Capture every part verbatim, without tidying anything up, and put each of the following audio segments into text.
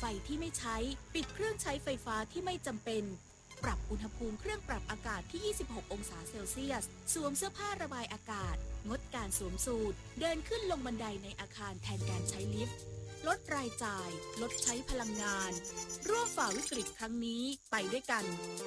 ไฟที่ไม่ใช้ปิดเครื่องใช้ไฟฟ้าที่ไม่จำเป็นปรับอุณหภูมิเครื่องปรับอากาศที่ยี่สิบหกองศาเซลเซียสสวมเสื้อผ้าระบายอากาศงดการสวมสูทเดินขึ้นลงบันไดในอาคารแทนการใช้ลิฟต์ลดรายจ่ายลดใช้พลังงานร่วมฝ่าวิกฤตครั้งนี้ไปด้วยกัน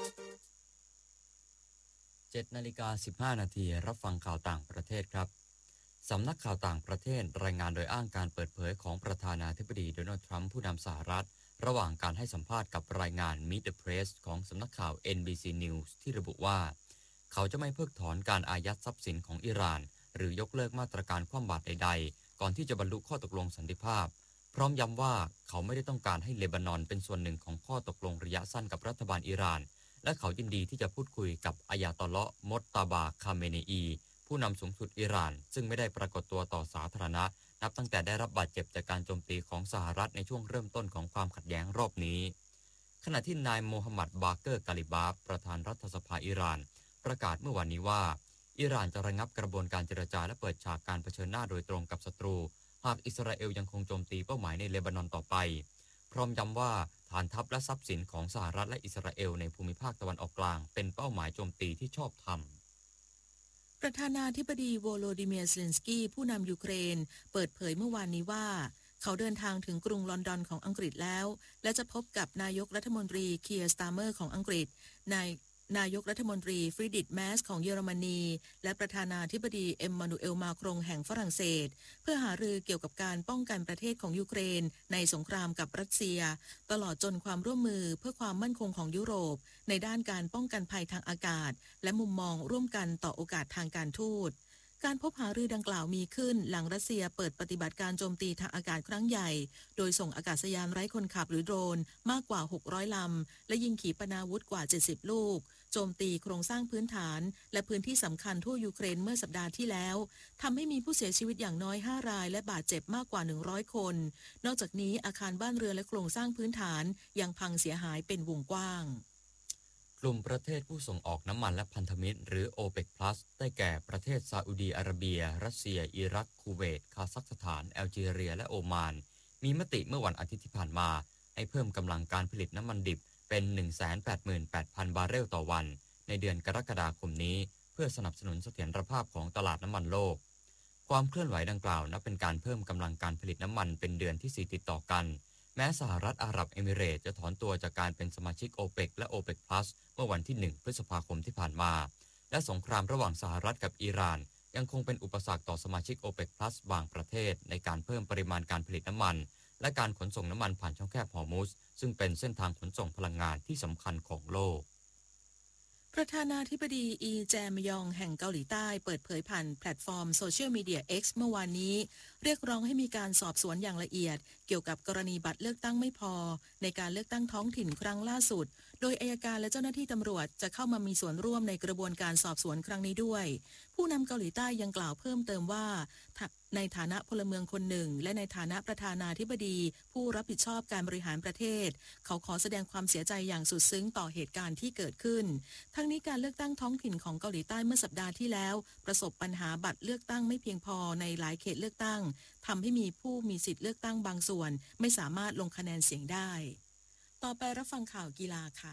เจ็ดนาฬิกาสิบห้านาทีรับฟังข่าวต่างประเทศครับสำนักข่าวต่างประเทศรายงานโดยอ้างการเปิดเผยของประธานาธิบดีโดนัลด์ทรัมป์ผู้นำสหรัฐระหว่างการให้สัมภาษณ์กับรายงาน Meet the Press ของสำนักข่าว เอ็น บี ซี News ที่ระบุว่าเขาจะไม่เพิกถอนการอายัดทรัพย์สินของอิหร่านหรือยกเลิกมาตรการคว่ำบาตรใดๆก่อนที่จะบรรลุข้อตกลงสันติภาพพร้อมย้ำว่าเขาไม่ได้ต้องการให้เลบานอนเป็นส่วนหนึ่งของข้อตกลงระยะสั้นกับรัฐบาลอิหร่านและเขายินดีที่จะพูดคุยกับอายาตอลเลาะห์มอตตาบาคาเมเนอีผู้นำสูงสุดอิหร่านซึ่งไม่ได้ปรากฏตัวต่อสาธารณะนับตั้งแต่ได้รับบาดเจ็บจากการโจมตีของสหรัฐในช่วงเริ่มต้นของความขัดแย้งรอบนี้ขณะที่นายโมฮัมหมัดบาเกอร์กาลิบาฟประธานรัฐสภาอิหร่านประกาศเมื่อวันนี้ว่าอิหร่านจะระงับกระบวนการเจรจาและเปิดฉากการเผชิญหน้าโดยตรงกับศัตรูหากอิสราเอลยังคงโจมตีเป้าหมายในเลบานอนต่อไปพร้อมย้ำว่าฐานทัพและทรัพย์สินของสหรัฐและอิสราเอลในภูมิภาคตะวันออกกลางเป็นเป้าหมายโจมตีที่ชอบธรรมประธานาธิบดีโวโลดิเมียร์ เซเลนสกี้ผู้นำยูเครนเปิดเผยเมื่อวานนี้ว่าเขาเดินทางถึงกรุงลอนดอนของอังกฤษแล้วและจะพบกับนายกรัฐมนตรีเคียร์ สตาร์เมอร์ของอังกฤษนายนายกรัฐมนตรีฟรีดริช แมสของเยอรมนีและประธานาธิบดีเอ็มมานูเอล มาครงแห่งฝรั่งเศสเพื่อหารือเกี่ยวกับการป้องกันประเทศของยูเครนในสงครามกับรัสเซียตลอดจนความร่วมมือเพื่อความมั่นคงของยุโรปในด้านการป้องกันภัยทางอากาศและมุมมองร่วมกันต่อโอกาสทางการทูตการพบหารือดังกล่าวมีขึ้นหลังรัสเซียเปิดปฏิบัติการโจมตีทางอากาศครั้งใหญ่โดยส่งอากาศยานไร้คนขับหรือโดรนมากกว่าหกร้อยลำและยิงขีปนาวุธกว่าเจ็ดสิบลูกโจมตีโครงสร้างพื้นฐานและพื้นที่สำคัญทั่วยูเครนเมื่อสัปดาห์ที่แล้วทำให้มีผู้เสียชีวิตอย่างน้อยห้ารายและบาดเจ็บมากกว่าหนึ่งร้อยคนนอกจากนี้อาคารบ้านเรือนและโครงสร้างพื้นฐานยังพังเสียหายเป็นวงกว้างกลุ่มประเทศผู้ส่งออกน้ำมันและพันธมิตรหรือ โอ เปก พลัส ได้แก่ประเทศซาอุดีอาระเบียรัสเซียอิรักคูเวตคาซัคสถานแอลจีเรียและโอมานมีมติเมื่อวันอาทิตย์ที่ผ่านมาให้เพิ่มกำลังการผลิตน้ำมันดิบเป็น หนึ่งแสนแปดหมื่นแปดพัน บาร์เรลต่อวันในเดือนกรกฎาคมนี้เพื่อสนับสนุนเสถียรภาพของตลาดน้ำมันโลกความเคลื่อนไหวดังกล่าวนับเป็นการเพิ่มกำลังการผลิตน้ำมันเป็นเดือนที่สี่ติดต่อกันแม้สหรัฐอาหรับเอมิเรตส์จะถอนตัวจากการเป็นสมาชิก โอ เปก และ โอ เปก พลัส เมื่อวันที่หนึ่งพฤษภาคมที่ผ่านมาและสงครามระหว่างสหรัฐกับอิหร่านยังคงเป็นอุปสรรคต่อสมาชิก โอ เปก พลัส บางประเทศในการเพิ่มปริมาณการผลิตน้ำมันและการขนส่งน้ำมันผ่านช่องแคบฮอร์มุซซึ่งเป็นเส้นทางขนส่งพลังงานที่สำคัญของโลกประธานาธิบดีอีแจมยองแห่งเกาหลีใต้เปิดเผยผ่านแพลตฟอร์มโซเชียลมีเดีย X เมื่อวานนี้เรียกร้องให้มีการสอบสวนอย่างละเอียดเกี่ยวกับกรณีบัตรเลือกตั้งไม่พอในการเลือกตั้งท้องถิ่นครั้งล่าสุดโดยอัยการและเจ้าหน้าที่ตำรวจจะเข้ามามีส่วนร่วมในกระบวนการสอบสวนครั้งนี้ด้วยผู้นำเกาหลีใต้ยังกล่าวเพิ่มเติมว่าในฐานะพลเมืองคนหนึ่งและในฐานะประธานาธิบดีผู้รับผิดชอบการบริหารประเทศเขาขอแสดงความเสียใจอย่างสุดซึ้งต่อเหตุการณ์ที่เกิดขึ้นทั้งนี้การเลือกตั้งท้องถิ่นของเกาหลีใต้เมื่อสัปดาห์ที่แล้วประสบปัญหาบัตรเลือกตั้งไม่เพียงพอในหลายเขตเลือกตั้งทำให้มีผู้มีสิทธิ์เลือกตั้งบางส่วนไม่สามารถลงคะแนนเสียงได้ต่อไปรับฟังข่าวกีฬาค่ะ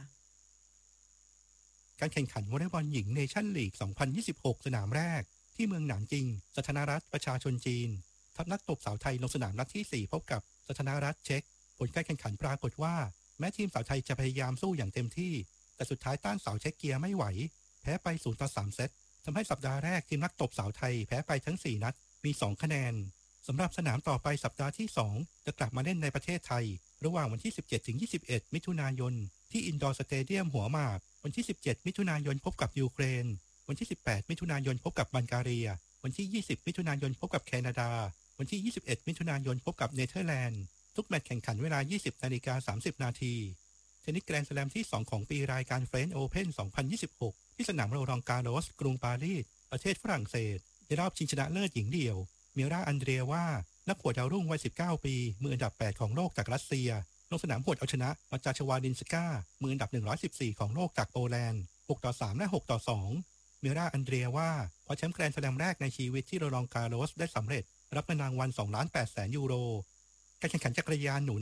การแข่งขันวอลเลย์บอลหญิงเนชั่นลีก สองพันยี่สิบหก สนามแรกที่เมืองหนานจิงสาธารณรัฐประชาชนจีนทัพนักตบสาวไทยลงสนามนัดที่สี่พบกับสาธารณรัฐเช็กผลการแข่งขันปรากฏว่าแม้ทีมสาวไทยจะพยายามสู้อย่างเต็มที่แต่สุดท้ายต้านสาวเช็กเกียร์ไม่ไหวแพ้ไปศูนย์ต่อสามเซตทำให้สัปดาห์แรกทีมนักตบสาวไทยแพ้ไปทั้งสี่นัดมีสองคะแนนสำหรับสนามต่อไปสัปดาห์ที่สองจะกลับมาเล่นในประเทศไทยระหว่างวันที่ สิบเจ็ดถึงยี่สิบเอ็ด มิถุนายนที่อินดอร์สเตเดียมหัวหมากวันที่สิบเจ็ดมิถุนายนพบกับยูเครนวันที่สิบแปดมิถุนายนพบกับบัลแกเรียวันที่ยี่สิบมิถุนายนพบกับแคนาดาวันที่ยี่สิบเอ็ดมิถุนายนพบกับเนเธอร์แลนด์ทุกแมตช์แข่งขันเวลา ยี่สิบนาฬิกาสามสิบนาทีเทนนิสแกรนด์สแลมที่สองของปีรายการเฟรนช์โอเพ่นสองพันยี่สิบหกที่สนามโรลองกาโรสกรุงปารีสประเทศฝรั่งเศสในรอบชิงชนะเลิศหญิงเดี่ยวมิราอันเดรียว่านักหวดดาวรุ่งวัยสิบเก้าปีมืออันดับแปดของโลกจากรัสเซียลงสนามหวดเอาชนะมาจาชวาดินสกามืออันดับหนึ่งร้อยสิบสี่ของโลกจากโปแลนด์หกต่อสามและหกต่อสองมิราอันเดรียว่าคว้าแชมป์แกรนด์สแลมแรกในชีวิตที่โรลองกาโรสได้สำเร็จรับเงินรางวัลสองล้านแปดแสนยูโรการแข่งขันจักรยานหนู